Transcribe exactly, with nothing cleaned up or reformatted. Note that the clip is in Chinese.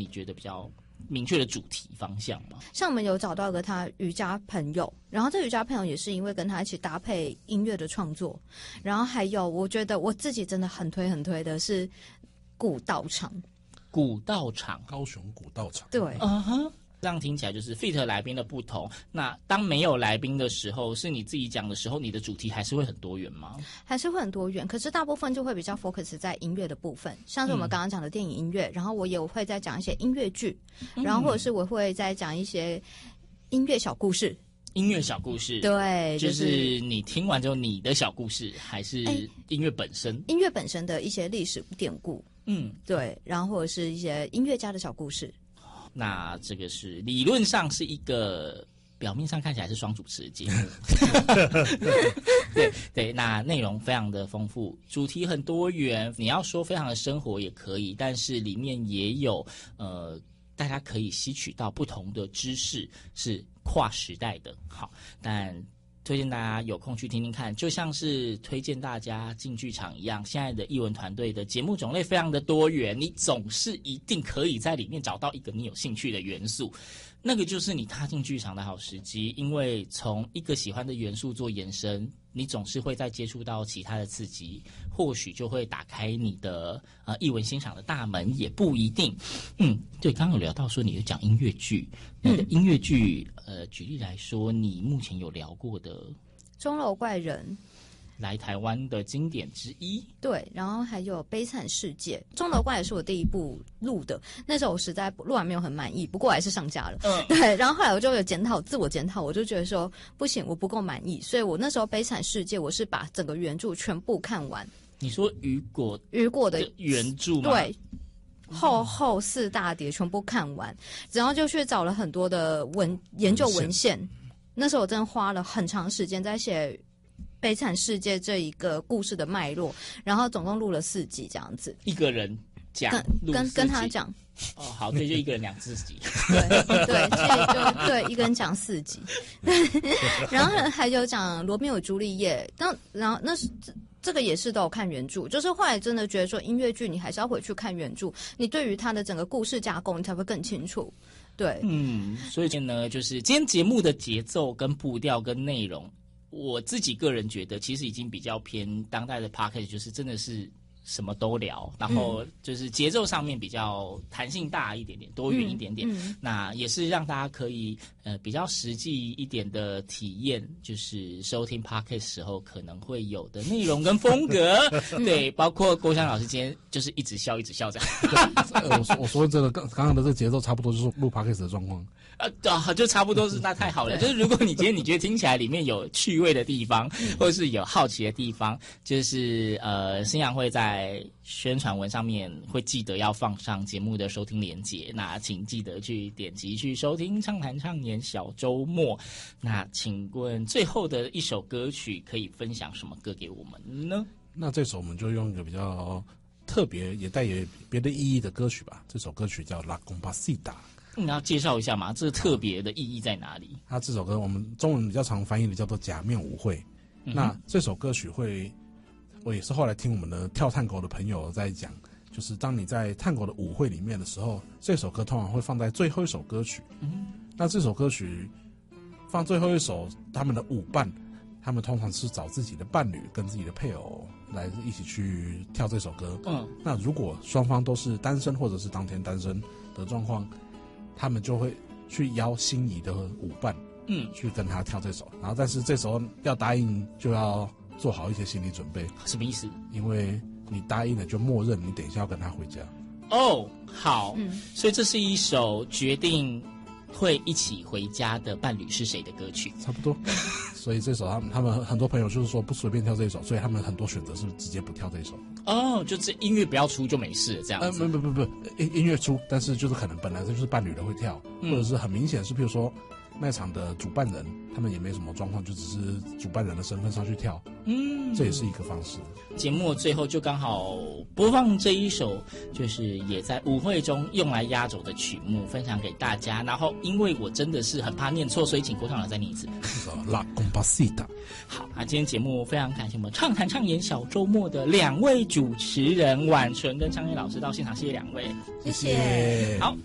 觉得比较明确的主题方向吗？ 像我们有找到一个他瑜伽朋友，然后这瑜伽朋友也是因为跟他一起搭配音乐的创作，然后还有我觉得我自己真的很推很推的是古道场。 古道场， 高雄古道场， 对， 嗯哼。这样听起来就是 feat 来宾的不同。那当没有来宾的时候，是你自己讲的时候，你的主题还是会很多元吗？ 还是会很多元，可是大部分就会比较 focus 在音乐的部分，像是我们刚刚讲的电影音乐，嗯、然后我也会再讲一些音乐剧，嗯、然后或者是我会再讲一些音乐小故事。 音乐小故事， 对， 就是、就是你听完之后你的小故事，还是音乐本身？ 音乐本身的一些历史典故， 嗯， 对，然后或者是一些音乐家的小故事。 那这个是理论上是一个表面上看起来是双主持的节目，对对，那内容非常的丰富，主题很多元，你要说非常的生活也可以，但是里面也有呃，大家可以吸取到不同的知识，是跨时代的。好，但推荐大家有空去听听看，就像是推荐大家进剧场一样，现在的艺文团队的节目种类非常的多元，你总是一定可以在里面找到一个你有兴趣的元素，那个就是你踏进剧场的好时机，因为从一个喜欢的元素做延伸，你总是会再接触到其他的刺激，或许就会打开你的呃艺文欣赏的大门，也不一定。嗯，对，刚刚有聊到说你有讲音乐剧，那个音乐剧，呃，举例来说，你目前有聊过的钟楼怪人。 来台湾的经典之一， 对，然后还有悲惨世界。钟楼怪也是我第一部录的，那时候我实在录完没有很满意，不过我还是上架了。嗯，对，然后后来我就有检讨，自我检讨，我就觉得说不行，我不够满意，所以我那时候悲惨世界我是把整个原著全部看完。 你说雨果雨果的原著吗？ 对。厚厚四大叠全部看完，然后就去找了很多的文研究文献。那时候我真的花了很长时间在写悲惨世界这一个故事的脉络，然后总共录了四集这样子。 一个人讲， 跟跟跟他讲。 哦，好，对，就一个人讲四集。 对对，所以就对一个人讲四集，然后还有讲罗密欧朱丽叶，那然后那是。这个也是都有看原著，就是后来真的觉得说音乐剧你还是要回去看原著，你对于它的整个故事架构你才会更清楚。对， 嗯，所以呢，就是今天节目的节奏跟步调跟内容，我自己个人觉得其实已经比较偏当代的 podcast， 就是真的是什么都聊，然后就是节奏上面比较弹性大一点点，多元一点点。嗯嗯、那也是让大家可以呃比较实际一点的体验，就是收听 podcast 时候可能会有的内容跟风格。对，包括郭襄老师今天就是一直笑一直笑这样。 我说我说真的，刚刚刚的这个节奏差不多就是录 podcast 的状况。 呃，啊，就差不多是那太好了。就是如果你今天你觉得听起来里面有趣味的地方，或者是有好奇的地方，就是呃，新阳会在宣传文上面会记得要放上节目的收听连结，那请记得去点击去收听畅谈畅言小周末。那请问最后的一首歌曲可以分享什么歌给我们呢？ 那这首我们就用一个比较特别也带有别的意义的歌曲吧。这首歌曲叫《La Compasita》。 你要介绍一下嘛？这特别的意义在哪里？ 它这首歌我们中文比较常翻译的叫做《假面舞会》。嗯、那这首歌曲会，我也是后来听我们的跳探狗的朋友在讲，就是当你在探狗的舞会里面的时候，这首歌通常会放在最后一首歌曲。嗯、那这首歌曲放最后一首，他们的舞伴，他们通常是找自己的伴侣跟自己的配偶来一起去跳这首歌。嗯，那如果双方都是单身或者是当天单身的状况，他们就会去邀心仪的舞伴，嗯，去跟他跳这首，然后但是这时候要答应就要做好一些心理准备。 什么意思？ 因为你答应了就默认你等一下要跟他回家。 哦，好，嗯，所以这是一首决定会一起回家的伴侣是谁的歌曲， 差不多。所以这首他们他们很多朋友就是说不随便跳这一首，所以他们很多选择是直接不跳这一首。 哦，就这音乐不要出就没事了这样子。 呃，不不不不，音音乐出，但是就是可能本来就是伴侣的会跳，嗯、或者是很明显是，譬如说那场的主办人他们也没什么状况，就只是主办人的身份上去跳。嗯，这也是一个方式。 节目最后就刚好播放这一首，就是也在舞会中用来压轴的曲目，分享给大家。然后，因为我真的是很怕念错，所以请郭畅老再念一次。 La Compasita。 好啊，今天节目非常感谢我们畅谈畅言小周末的两位主持人婉纯跟昌燕老师到现场，谢谢两位， 谢谢。 好。